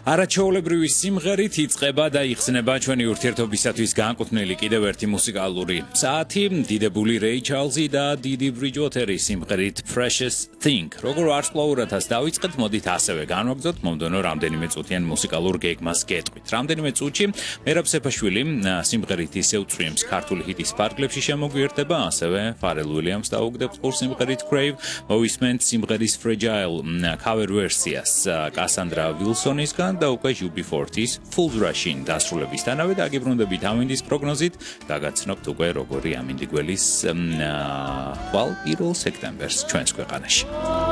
არაჩვეულებრივი სიმღერით იწყება და იხსნება ჩვენი ურთიერთობისათვის განკუთვნილი კიდევ ერთი მუსიკალური საათი, დიდებული რეი ჩარლზი და დიდი ბრიჯვოთერის სიმღერით Precious Thing. Როგორ ვარსკვლავურათაც დავიწყეთ, მოდით ასევე განვაგრძოთ მომდევნო რამდენიმე წუთიან მუსიკალურ გეგმას გეტყვით. Რამდენიმე წუთში მერაბ სეფაშვილი სიმღერით ისევ წვიმს ქართული ჰიტის ფარგლებში შემოგვიერთდება, ასევე Pharrell Williams დაუგდებს ყურს სიმღერით Crave, მოვისმენთ სიმღერის Fragile cover versions კასანდრა ვილსონისგან და უკვე UB40-ის Fools Rush-in დასრულებისთანავე დაგიბრუნდებით ამინდის პროგნოზით, გაგაცნობთ უკვე როგორი ამინდი გველის 1 სექტემბერს ჩვენს ქვეყანაში.